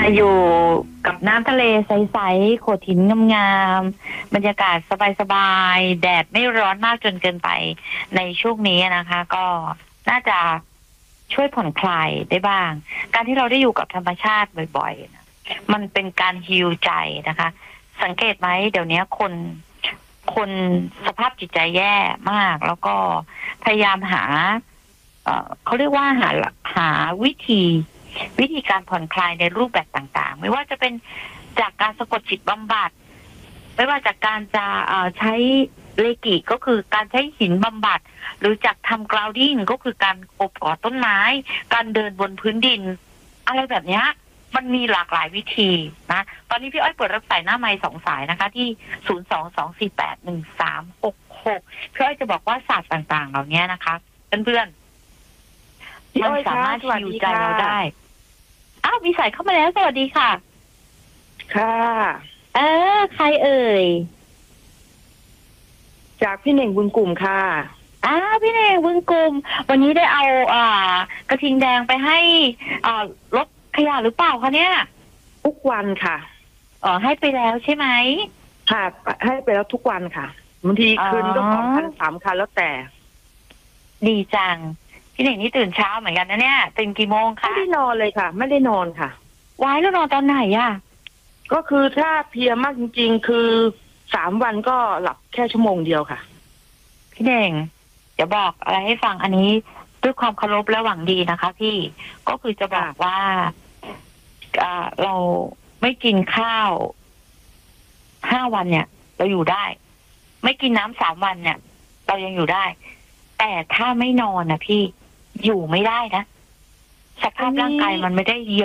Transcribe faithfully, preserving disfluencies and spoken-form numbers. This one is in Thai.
อยู่กับน้ำทะเลใสๆโขดหินงามๆบรรยากาศสบายๆแดดไม่ร้อนมากจนเกินไปในช่วงนี้นะคะ ก็น่าจะช่วยผ่อนคลายได้บ้าง การที่เราได้อยู่กับธรรมชาติบ่อยๆนะมันเป็นการฮีลใจนะคะ สังเกตไหมเดี๋ยวนี้คนคนสภาพจิตใจแย่มาก แล้วก็พยายามหาเอ่อเขาเรียกว่าหาหาวิธีวิธีการผ่อนคลายในรูปแบบต่างๆไม่ว่าจะเป็นจากการสะกดจิตบำบัดไม่ว่าจากการจะใช้เรกิก็คือการใช้หินบำบัดหรือจากทำกราวดิ้งก็คือการโอบกอดต้นไม้การเดินบนพื้นดินอะไรแบบนี้มันมีหลากหลายวิธีนะตอนนี้พี่อ้อยเปิดรับสายหน้าไมค์สองสายนะคะที่ศูนย์ สอง สอง สี่ แปด หนึ่ง สาม หก หกพี่อ้อยจะบอกว่าศาสตร์ต่างๆเหล่านี้นะคะเพื่อนๆมันสามารถฮิวใจเราได้อ้าวมีสายเข้ามาแล้วสวัสดีค่ะค่ะเออใครเอ่ยจากพี่เน่งบุญกลุ่มค่ะอ้าวพี่เน่งบุญกลุ่มวันนี้ได้เอาอ่ากระทิงแดงไปให้อ่ารถขยะหรือเปล่าคะเนี่ยทุกวันค่ะอ๋อให้ไปแล้วใช่ไหมค่ะให้ไปแล้วทุกวันค่ะบางทีคืนก็สองคันสามคันแล้วแต่ดีจังพี่เน่งนี่ตื่นเช้าเหมือนกันนะเนี่ยตื่นกี่โมงคะไม่ได้นอนเลยค่ะไม่ได้นอนค่ะว้ายแล้วนอนตอนไหนอ่ะก็คือถ้าเพลียมากจริงๆคือสามวันก็หลับแค่ชั่วโมงเดียวค่ะพี่เน่งจะบอกอะไรให้ฟังอันนี้ด้วยความเคารพและหวังดีนะคะพี่ก็คือจะบอกว่าเราไม่กินข้าวห้าวันเนี่ยเราอยู่ได้ไม่กินน้ำสามวันเนี่ยเรายังอยู่ได้แต่ถ้าไม่นอนนะพี่อยู่ไม่ได้นะสภาพร่างกายมันไม่ได้เยีย